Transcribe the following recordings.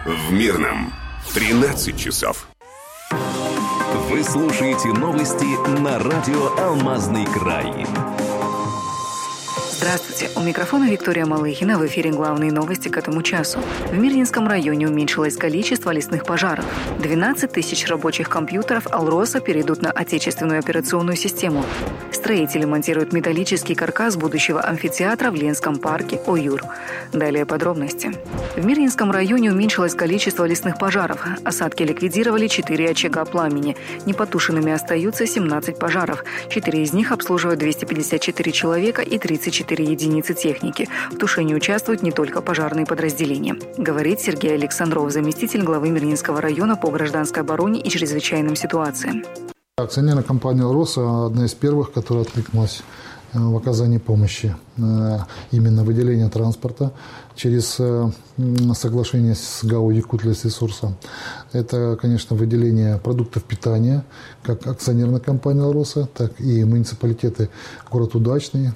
В Мирном 13 часов. Вы слушаете новости на радио «Алмазный край». Здравствуйте. У микрофона Виктория Малыхина. В эфире главные новости к этому часу. В Мирнинском районе уменьшилось количество лесных пожаров. 12 тысяч рабочих компьютеров «Алроса» перейдут на отечественную операционную систему. Строители монтируют металлический каркас будущего амфитеатра в Ленском парке «Оюр». Далее подробности. В Мирнинском районе уменьшилось количество лесных пожаров. Осадки ликвидировали 4 очага пламени. Непотушенными остаются 17 пожаров. 4 из них обслуживают 254 человека и 34 единицы техники. В тушении участвуют не только пожарные подразделения. Говорит Сергей Александров, заместитель главы Мирнинского района по гражданской обороне и чрезвычайным ситуациям. Акционерная компания «Алроса» одна из первых, которая откликнулась в оказании помощи, именно выделение транспорта через соглашение с ГАО «Якутлесресурса». Это, конечно, выделение продуктов питания, как акционерная компания «Алроса», так и муниципалитеты город Удачный,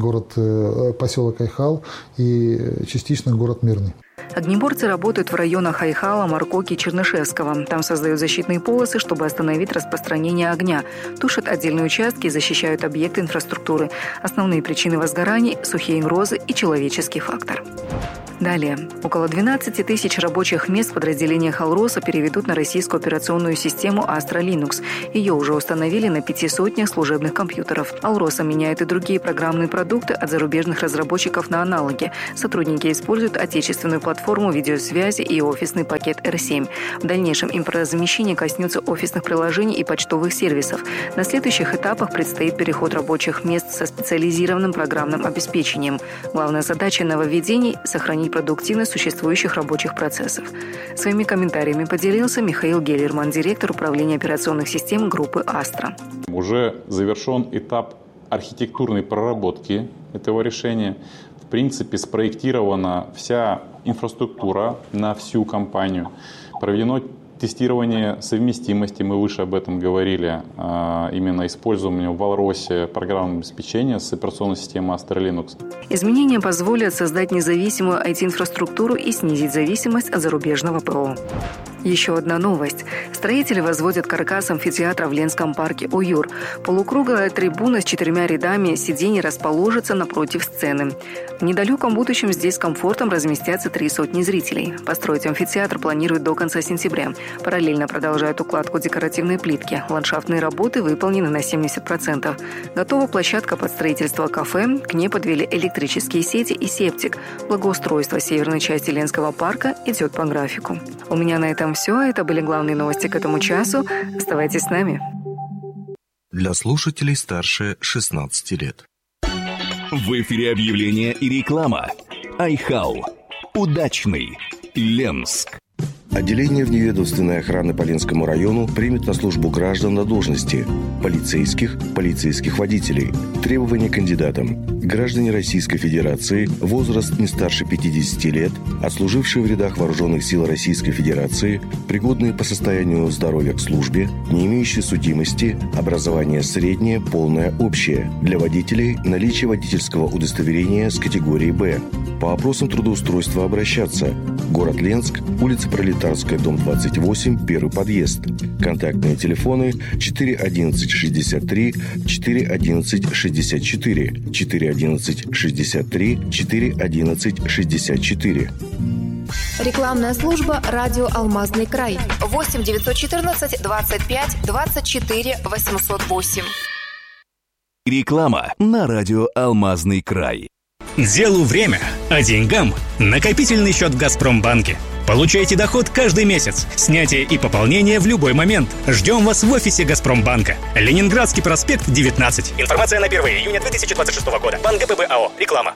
поселок Айхал и частично город Мирный. Огнеборцы работают в районах Айхала, Маркоки и Чернышевского. Там создают защитные полосы, чтобы остановить распространение огня. Тушат отдельные участки и защищают объекты инфраструктуры. Основные причины возгораний – сухие грозы и человеческий фактор. Далее. Около 12 тысяч рабочих мест в подразделениях «Алроса» переведут на российскую операционную систему Astra Linux. Ее уже установили на 500 служебных компьютеров. «Алроса» меняет и другие программные продукты от зарубежных разработчиков на аналоги. Сотрудники используют отечественную платформу видеосвязи и офисный пакет R7. В дальнейшем импортозамещение коснется офисных приложений и почтовых сервисов. На следующих этапах предстоит переход рабочих мест со специализированным программным обеспечением. Главная задача нововведений – сохранить продуктивность существующих рабочих процессов. Своими комментариями поделился Михаил Геллерман, директор управления операционных систем группы «Астра». Уже завершен этап архитектурной проработки этого решения. В принципе, спроектирована вся инфраструктура на всю компанию. Проведено тестирование совместимости, мы выше об этом говорили, именно использование в «Алросе» программного обеспечения с операционной системой Astra Linux. Изменения позволят создать независимую IT-инфраструктуру и снизить зависимость от зарубежного ПО. Еще одна новость. Строители возводят каркас амфитеатра в Ленском парке «Оюр». Полукруглая трибуна с 4 рядами сидений расположится напротив сцены. В недалеком будущем здесь с комфортом разместятся 300 зрителей. Построить амфитеатр планируют до конца сентября. Параллельно продолжают укладку декоративной плитки. Ландшафтные работы выполнены на 70%. Готова площадка под строительство кафе. К ней подвели электрические сети и септик. Благоустройство северной части Ленского парка идет по графику. У меня на этом все. Это были главные новости к этому часу. Оставайтесь с нами. Для слушателей старше 16 лет. В эфире объявления и реклама. Айхал. Удачный. Ленск. Отделение вневедомственной охраны по Ленскому району примет на службу граждан на должности полицейских водителей. Требования к кандидатам. Граждане Российской Федерации, возраст не старше 50 лет, отслужившие в рядах Вооруженных сил Российской Федерации, пригодные по состоянию здоровья к службе, не имеющие судимости, образование среднее, полное, общее. Для водителей наличие водительского удостоверения с категории «Б». По вопросам трудоустройства обращаться. Город Ленск, улица Пролетарская, дом 28, первый подъезд. Контактные телефоны 411 63 411 64 411 63 411 64. Рекламная служба «Радио Алмазный край». 8 914 25 24 808. Реклама на радио «Алмазный край». Делу время, а деньгам накопительный счет в «Газпромбанке». Получайте доход каждый месяц. Снятие и пополнение в любой момент. Ждем вас в офисе «Газпромбанка». Ленинградский проспект, 19. Информация на 1 июня 2026 года. Банк ГПБ АО. Реклама.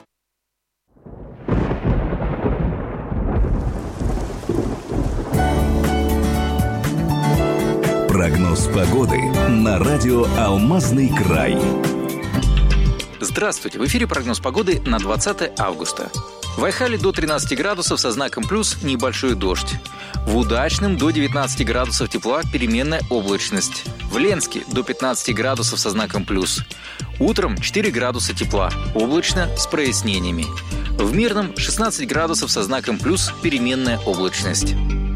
Прогноз погоды на радио «Алмазный край». Здравствуйте! В эфире прогноз погоды на 20 августа. В Айхале до 13 градусов со знаком плюс небольшой дождь. В Удачном до 19 градусов тепла переменная облачность. В Ленске до 15 градусов со знаком плюс. Утром 4 градуса тепла, облачно с прояснениями. В Мирном 16 градусов со знаком плюс переменная облачность.